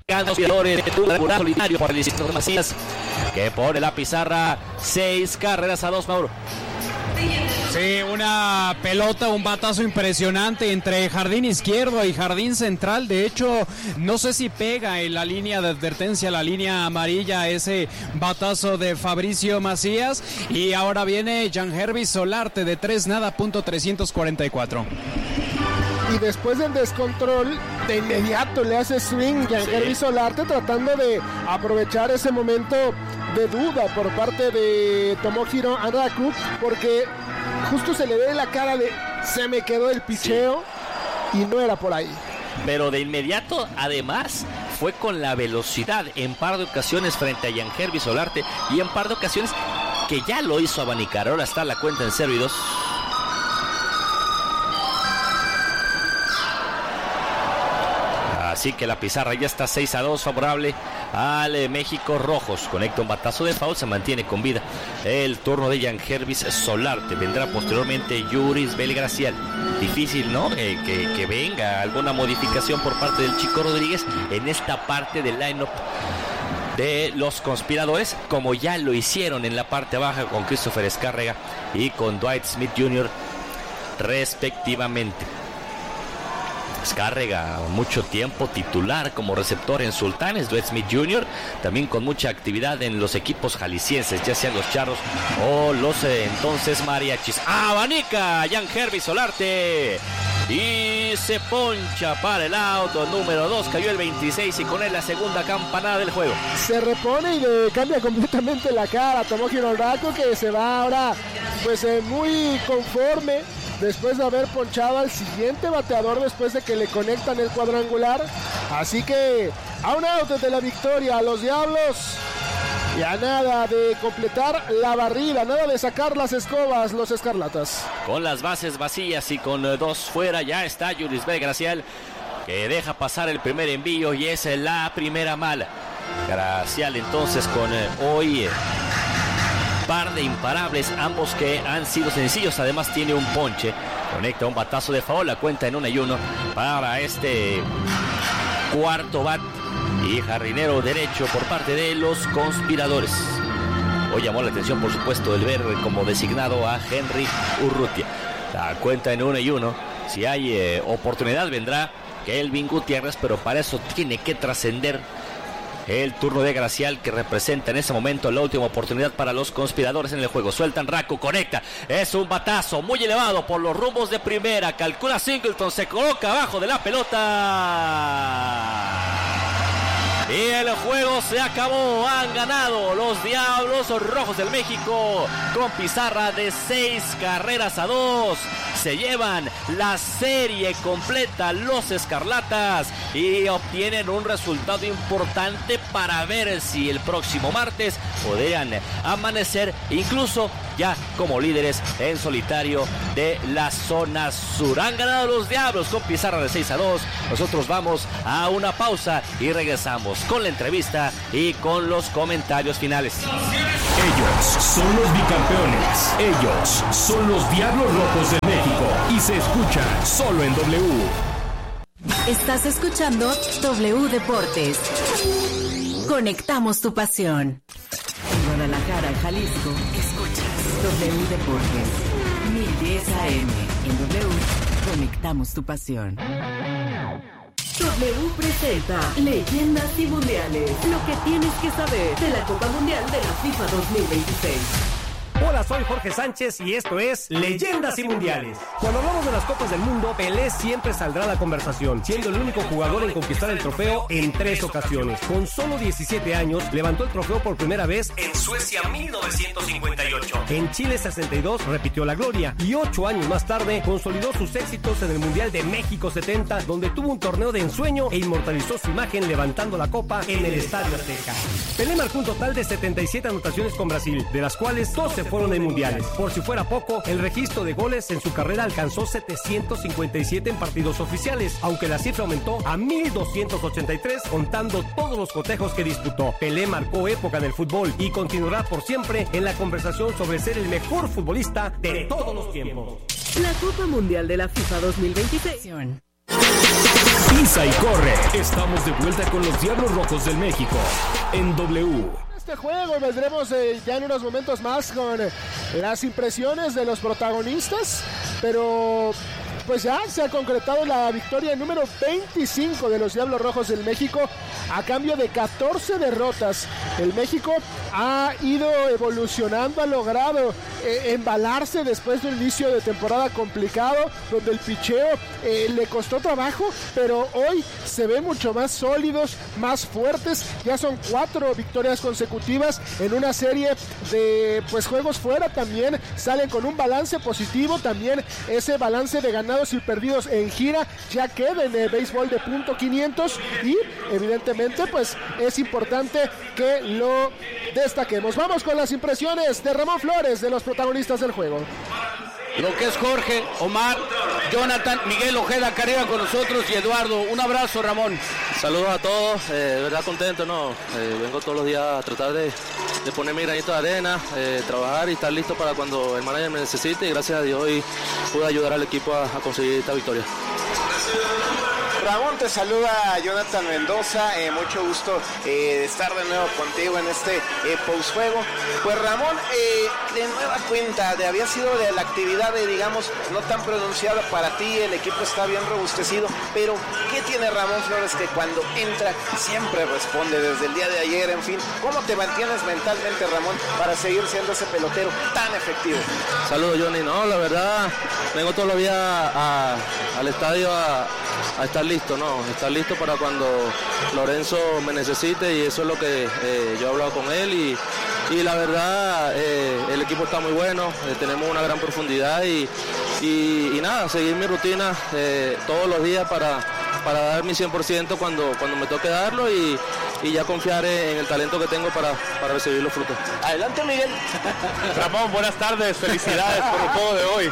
solitario por el Isidro Macías, que pone la pizarra 6-2, Mauro. Sí, una pelota, un batazo impresionante entre jardín izquierdo y jardín central. De hecho, no sé si pega en la línea de advertencia, la línea amarilla, ese batazo de Fabricio Macías. Y ahora viene Jan-Herby Solarte de 3-0, .344. Y después del descontrol, de inmediato le hace swing Jan-Herby Solarte, tratando de aprovechar ese momento de duda por parte de Tomohiro Anraku, porque justo se le ve la cara de se me quedó el picheo y no era por ahí. Pero de inmediato, además, fue con la velocidad en par de ocasiones frente a Jan-Herby Solarte y en par de ocasiones que ya lo hizo abanicar. Ahora está la cuenta en 0-2. Así que la pizarra ya está 6-2 favorable al México. Rojos conecta un batazo de foul, se mantiene con vida el turno de Jan-Herby Solarte. Vendrá posteriormente Yurrisbel Gracial. Difícil, ¿no? Que venga alguna modificación por parte del Chico Rodríguez en esta parte del line-up de los conspiradores, como ya lo hicieron en la parte baja con Christopher Escárrega y con Dwight Smith Jr. respectivamente. Escárrega mucho tiempo titular como receptor en Sultanes, Dwight Smith Jr. también con mucha actividad en los equipos jaliscienses, ya sean los Charros o los entonces Mariachis. Abanica Jan-Herby Solarte y se poncha para el auto número 2, cayó el 26 y con él la segunda campanada del juego. Se repone y le cambia completamente la cara a Tomohiro Anraku, que se va ahora pues muy conforme después de haber ponchado al siguiente bateador después de que le conectan el cuadrangular. Así que a un out de la victoria a los Diablos y a nada de completar la barrida, nada de sacar las escobas los Escarlatas. Con las bases vacías y con 2 fuera, ya está Yurrisbel Gracial, que deja pasar el primer envío y es la primera mala. Gracial entonces con hoy par de imparables, ambos que han sido sencillos. Además tiene un ponche, conecta un batazo de foul, la cuenta en 1-1 para este cuarto bat y jardinero derecho por parte de los conspiradores. Hoy llamó la atención, por supuesto, el ver como designado a Henry Urrutia. La cuenta en 1-1. Si hay oportunidad vendrá Kelvin Gutiérrez, pero para eso tiene que trascender el turno de Gracial, que representa en ese momento la última oportunidad para los conspiradores en el juego. Suelta Anraku, conecta, es un batazo muy elevado por los rumbos de primera, calcula Singleton, se coloca abajo de la pelota y el juego se acabó. Han ganado los Diablos Rojos del México con pizarra de 6-2. Se llevan la serie completa los Escarlatas y obtienen un resultado importante para ver si el próximo martes podrían amanecer incluso ya como líderes en solitario de la zona sur. Han ganado los Diablos con pizarra de 6-2. Nosotros vamos a una pausa y regresamos con la entrevista y con los comentarios finales. Ellos son los bicampeones. Ellos son los Diablos Rojos de México. Y se escuchan solo en W. Estás escuchando W Deportes. Conectamos tu pasión. En Guadalajara, Jalisco, escuchas W Deportes. 1010 AM. En W, conectamos tu pasión. W presenta Leyendas y Mundiales. Lo que tienes que saber de la Copa Mundial de la FIFA 2026. Hola, soy Jorge Sánchez y esto es Leyendas y Mundiales. Cuando hablamos de las Copas del Mundo, Pelé siempre saldrá a la conversación, siendo el único jugador en conquistar el trofeo en 3 ocasiones. Con solo 17 años, levantó el trofeo por primera vez en Suecia 1958. En Chile 62 repitió la gloria y 8 años más tarde consolidó sus éxitos en el Mundial de México 70, donde tuvo un torneo de ensueño e inmortalizó su imagen levantando la copa en el Estadio Azteca. Pelé marcó un total de 77 anotaciones con Brasil, de las cuales 12 fueron en mundiales. Por si fuera poco, el registro de goles en su carrera alcanzó 757 en partidos oficiales, aunque la cifra aumentó a 1,283 contando todos los cotejos que disputó. Pelé marcó época en el fútbol y continuará por siempre en la conversación sobre ser el mejor futbolista de todos los tiempos. La Copa Mundial de la FIFA 2026. pisa y corre. Estamos de vuelta con los Diablos Rojos del México en W. Este juego vendremos ya en unos momentos más con las impresiones de los protagonistas, pero pues ya se ha concretado la victoria número 25 de los Diablos Rojos del México a cambio de 14 derrotas. El México ha ido evolucionando, ha logrado embalarse después de un inicio de temporada complicado, donde el picheo le costó trabajo, pero hoy se ven mucho más sólidos, más fuertes. Ya son 4 victorias consecutivas en una serie de pues juegos fuera. También salen con un balance positivo, también ese balance de ganados y perdidos en gira ya queda en el béisbol de .500 y evidentemente pues es importante que lo destaquemos. Vamos con las impresiones de Ramón Flores, de los protagonistas del juego. Lo que es Jorge, Omar, Jonathan, Miguel Ojeda acá arriba con nosotros y Eduardo. Un abrazo, Ramón. Saludos a todos, de verdad contento, ¿no? Vengo todos los días a tratar de poner mi granito de arena, trabajar y estar listo para cuando el manager me necesite, y gracias a Dios hoy pude ayudar al equipo a conseguir esta victoria. Ramón, te saluda Jonathan Mendoza, mucho gusto de estar de nuevo contigo en este postjuego. Pues Ramón, de nueva cuenta, había sido de la actividad digamos, no tan pronunciada para ti, el equipo está bien robustecido, pero ¿qué tiene Ramón Flores que cuando entra siempre responde desde el día de ayer? En fin, ¿cómo te mantienes mentalmente, Ramón, para seguir siendo ese pelotero tan efectivo? Saludos, Johnny. No, la verdad, vengo todos los días al estadio a estar listo, ¿no? Estar listo para cuando Lorenzo me necesite, y eso es lo que yo he hablado con él, y la verdad el equipo está muy bueno, tenemos una gran profundidad y nada, seguir mi rutina todos los días para dar mi 100% cuando me toque darlo, y ya confiar en el talento que tengo para recibir los frutos. Adelante, Miguel. Ramón, buenas tardes, felicidades por el juego de hoy.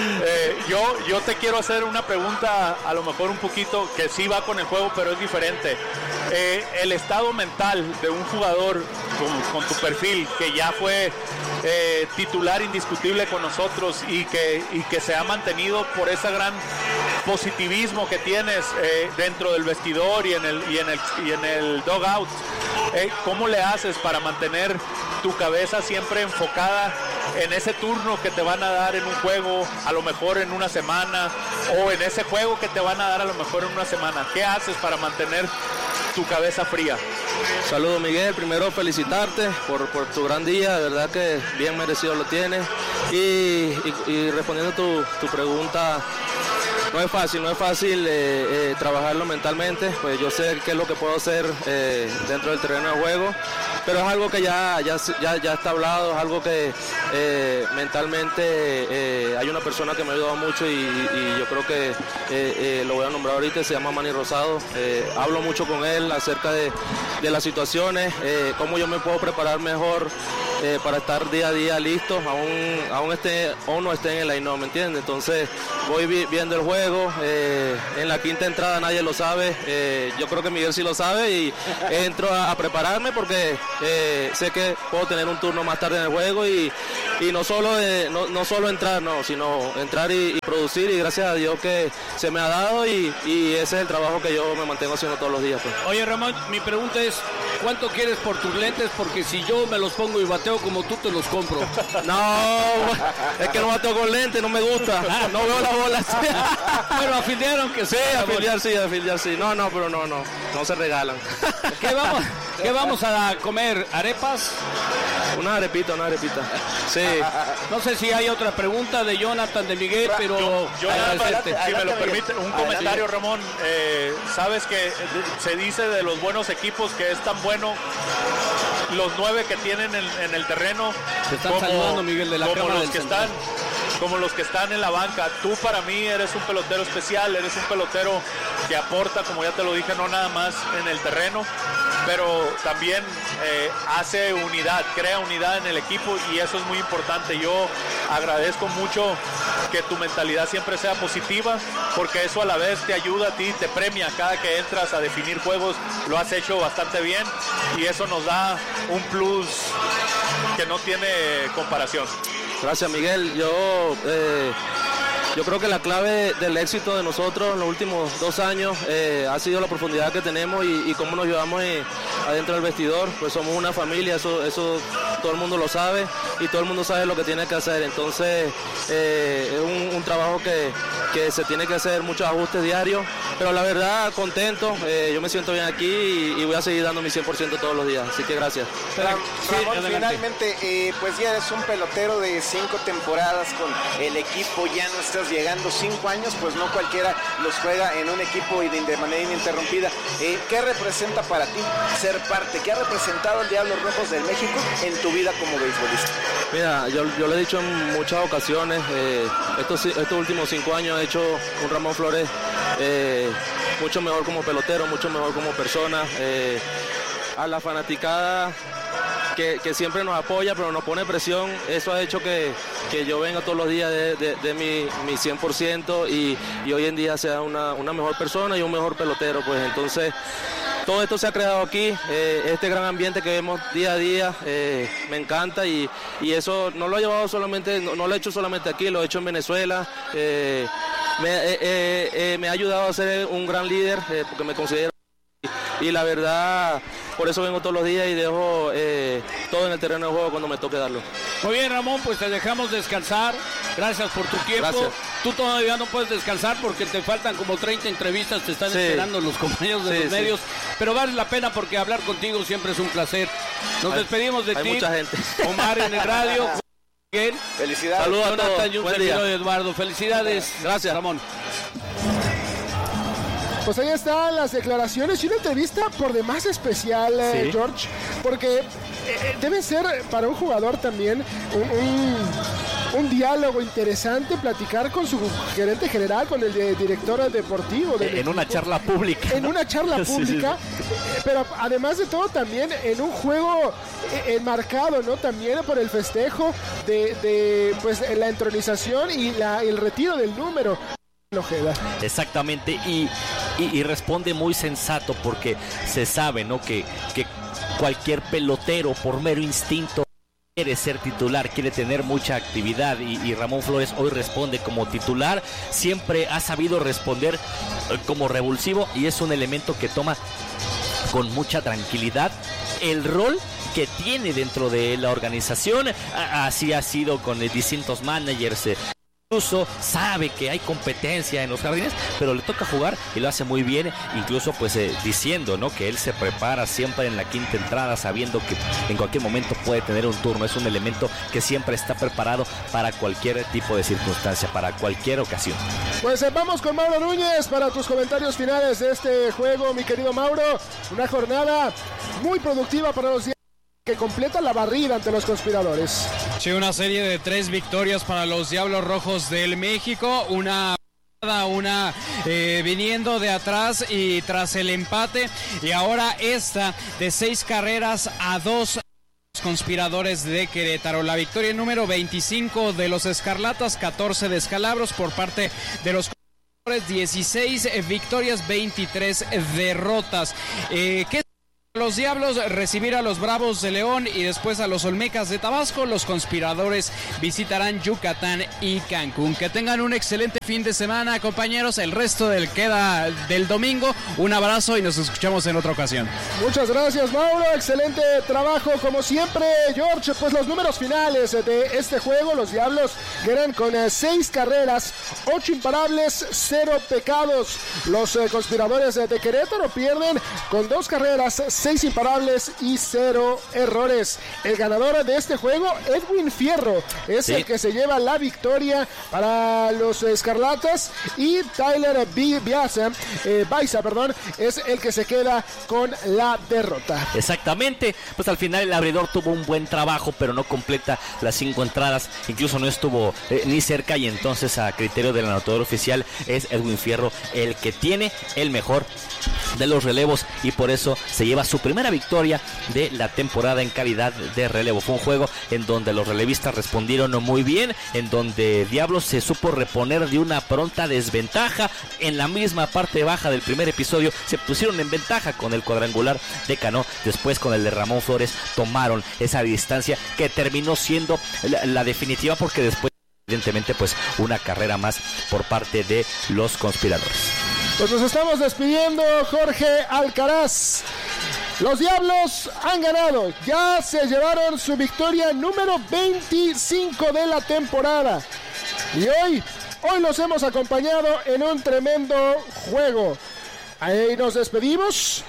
Yo te quiero hacer una pregunta, a lo mejor un poquito, que sí va con el juego, pero es diferente. El estado mental de un jugador con tu perfil, que ya fue titular indiscutible con nosotros y que se ha mantenido por ese gran positivismo que tienes dentro del vestidor y en el dugout. ¿Cómo le haces para mantener tu cabeza siempre enfocada en ese turno que te van a dar en un juego, a lo mejor en una semana, o en ese juego que te van a dar a lo mejor en una semana? ¿Qué haces para mantener tu cabeza fría? Saludos, Miguel, primero felicitarte por tu gran día, de verdad que bien merecido lo tienes, y respondiendo tu pregunta, no es fácil trabajarlo mentalmente, pues yo sé qué es lo que puedo hacer dentro del terreno de juego, pero es algo que ya está hablado, es algo que mentalmente hay una persona que me ha ayudado mucho, y yo creo que lo voy a nombrar ahorita, se llama Manny Rosado. Hablo mucho con él acerca de las situaciones, cómo yo me puedo preparar mejor para estar día a día listo, aún esté o no esté en el line-up, ¿me entiendes? Entonces voy viendo el juego, en la quinta entrada nadie lo sabe, yo creo que Miguel sí lo sabe, y entro a prepararme porque sé que puedo tener un turno más tarde en el juego, y no solo entrar, sino entrar y producir, y gracias a Dios que se me ha dado, y ese es el trabajo que yo me mantengo haciendo todos los días, pues. Oye, Ramón, mi pregunta es, ¿cuánto quieres por tus lentes? Porque si yo me los pongo y bateo como tú, te los compro. No, es que no bateo con lentes, no me gusta, no veo la bola. Bueno, afiliar aunque sea. Afiliar sí. No, pero no se regalan. ¿Qué vamos a comer? ¿Arepas? Una arepita. Sí. No sé si hay otra pregunta de Jonathan, de Miguel, pero si me lo permite, un comentario, Ramón. Sabes que se dice de los buenos equipos que es tan bueno los 9 que tienen en el terreno, te están saludando, Miguel, de la como cámara los que están, como los que están en la banca. Tú para mí eres un pelotero especial, eres un pelotero que aporta, como ya te lo dije, no nada más en el terreno, pero también hace unidad, crea unidad en el equipo, y eso es muy importante. Yo agradezco mucho que tu mentalidad siempre sea positiva, porque eso a la vez te ayuda a ti, te premia cada que entras a definir juegos. Lo has hecho bastante bien, y eso nos da un plus que no tiene comparación. Gracias, Miguel. Yo yo creo que la clave del éxito de nosotros en los últimos 2 años ha sido la profundidad que tenemos y cómo nos llevamos adentro del vestidor. Pues somos una familia, eso todo el mundo lo sabe y todo el mundo sabe lo que tiene que hacer. Entonces es un trabajo que se tiene que hacer, muchos ajustes diarios, pero la verdad contento, yo me siento bien aquí y voy a seguir dando mi 100% todos los días, así que gracias. Ramón, finalmente, pues ya eres un pelotero de 5 temporadas con el equipo, ya no estás llegando 5 años, pues no cualquiera los juega en un equipo y de manera ininterrumpida. ¿Qué representa para ti ser parte? ¿Qué ha representado el Diablos Rojos del México en tu vida como beisbolista? Mira, yo lo he dicho en muchas ocasiones, estos últimos 5 años he hecho un Ramón Flores mucho mejor como pelotero, mucho mejor como persona. A la fanaticada que siempre nos apoya, pero nos pone presión, eso ha hecho que yo venga todos los días de mi 100% y hoy en día sea una mejor persona y un mejor pelotero. Pues entonces todo esto se ha creado aquí, este gran ambiente que vemos día a día, me encanta y eso no lo he llevado solamente, no lo he hecho solamente aquí, lo he hecho en Venezuela. Me ha ayudado a ser un gran líder porque me considero y la verdad por eso vengo todos los días y dejo todo en el terreno de juego cuando me toque darlo. Muy bien, Ramón, pues te dejamos descansar. Gracias por tu tiempo. Gracias. Tú todavía no puedes descansar porque te faltan como 30 entrevistas, te están esperando los compañeros de los medios, pero vale la pena porque hablar contigo siempre es un placer. Nos despedimos de ti. Hay mucha gente. Omar en el radio. Bien. Felicidades. Saludos a Jonathan y un servidor de Eduardo. Felicidades. Gracias, Ramón. Pues ahí están las declaraciones y una entrevista por demás especial, George, porque debe ser para un jugador también un diálogo interesante, platicar con su gerente general, con el director deportivo. En una charla pública. En una charla pública, pero además de todo también en un juego enmarcado, ¿no? También por el festejo de pues la entronización y el retiro del número. Ojeda. Exactamente, y responde muy sensato porque se sabe, ¿no? que cualquier pelotero por mero instinto quiere ser titular, quiere tener mucha actividad y Ramón Flores hoy responde como titular, siempre ha sabido responder como revulsivo y es un elemento que toma con mucha tranquilidad el rol que tiene dentro de la organización. Así ha sido con distintos managers. Incluso sabe que hay competencia en los Jardines, pero le toca jugar y lo hace muy bien, incluso pues diciendo, ¿no? Que él se prepara siempre en la quinta entrada, sabiendo que en cualquier momento puede tener un turno. Es un elemento que siempre está preparado para cualquier tipo de circunstancia, para cualquier ocasión. Pues vamos con Mauro Núñez para tus comentarios finales de este juego, mi querido Mauro. Una jornada muy productiva para los que completa la barrida ante los conspiradores. Sí, una serie de 3 victorias para los Diablos Rojos del México, una viniendo de atrás y tras el empate, y ahora esta de 6 carreras a 2 conspiradores de Querétaro. La victoria número 25 de los Escarlatas, 14 descalabros por parte de los 16 victorias, 23 derrotas. ¿Qué los Diablos recibir a los Bravos de León y después a los Olmecas de Tabasco? Los conspiradores visitarán Yucatán y Cancún. Que tengan un excelente fin de semana, compañeros. El resto queda del domingo. Un abrazo y nos escuchamos en otra ocasión. Muchas gracias, Mauro. Excelente trabajo como siempre, George. Pues los números finales de este juego: los Diablos ganan con 6 carreras, 8 imparables, 0 pecados. Los conspiradores de Querétaro pierden con 2 carreras, 6 imparables y 0 errores. El ganador de este juego, Edwin Fierro, es el que se lleva la victoria para los Escarlatas, y Tyler Baiza, es el que se queda con la derrota. Exactamente, pues al final el abridor tuvo un buen trabajo, pero no completa las 5 entradas, incluso no estuvo ni cerca, y entonces a criterio del anotador oficial es Edwin Fierro el que tiene el mejor de los relevos, y por eso se lleva su primera victoria de la temporada en calidad de relevo. Fue un juego en donde los relevistas respondieron muy bien, en donde Diablos se supo reponer de una pronta desventaja. En la misma parte baja del primer episodio se pusieron en ventaja con el cuadrangular de Cano, después con el de Ramón Flores tomaron esa distancia que terminó siendo la definitiva, porque después evidentemente pues una carrera más por parte de los conspiradores. Pues nos estamos despidiendo, Jorge Alcaraz. Los Diablos han ganado, ya se llevaron su victoria número 25 de la temporada. Y hoy los hemos acompañado en un tremendo juego. Ahí nos despedimos,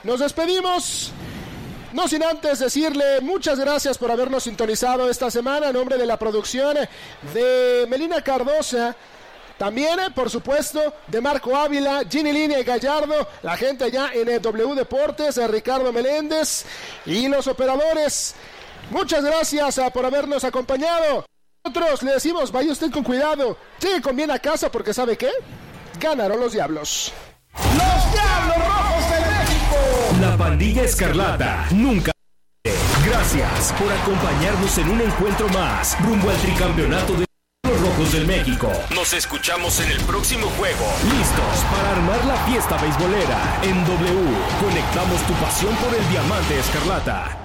no sin antes decirle muchas gracias por habernos sintonizado esta semana en nombre de la producción de Melina Cardosa. También, por supuesto, de Marco Ávila, Ginny Línea y Gallardo, la gente allá en el W Deportes, Ricardo Meléndez y los operadores. Muchas gracias por habernos acompañado. Nosotros le decimos, vaya usted con cuidado, llegue con bien a casa porque ¿sabe qué? Ganaron los Diablos. ¡Los Diablos Rojos de México! La Pandilla Escarlata nunca. Gracias por acompañarnos en un encuentro más rumbo al tricampeonato de los Rojos del México. Nos escuchamos en el próximo juego. Listos para armar la fiesta beisbolera. En W, conectamos tu pasión por el diamante escarlata.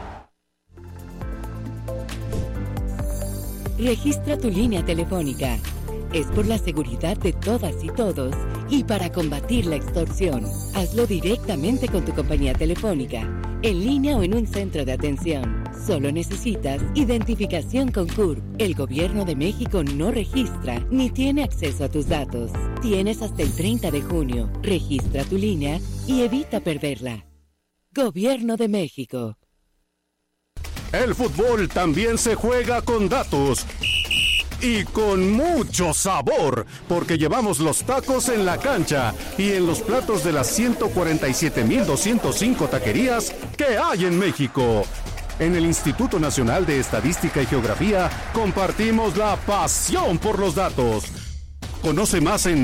Registra tu línea telefónica. Es por la seguridad de todas y todos y para combatir la extorsión. Hazlo directamente con tu compañía telefónica, en línea o en un centro de atención. Solo necesitas identificación con CURP. El Gobierno de México no registra ni tiene acceso a tus datos. Tienes hasta el 30 de junio. Registra tu línea y evita perderla. Gobierno de México. El fútbol también se juega con datos. Y con mucho sabor, porque llevamos los tacos en la cancha y en los platos de las 147,205 taquerías que hay en México. En el Instituto Nacional de Estadística y Geografía compartimos la pasión por los datos. Conoce más en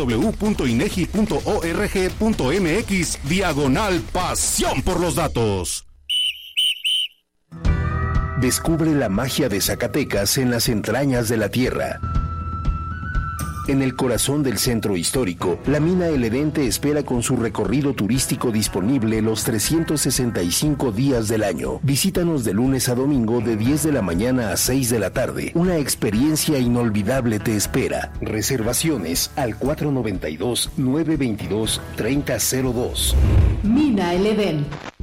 www.inegi.org.mx/pasión por los datos. Descubre la magia de Zacatecas en las entrañas de la tierra. En el corazón del centro histórico, la mina El Edén te espera con su recorrido turístico disponible los 365 días del año. Visítanos de lunes a domingo de 10 de la mañana a 6 de la tarde. Una experiencia inolvidable te espera. Reservaciones al 492-922-3002. Mina El Edén.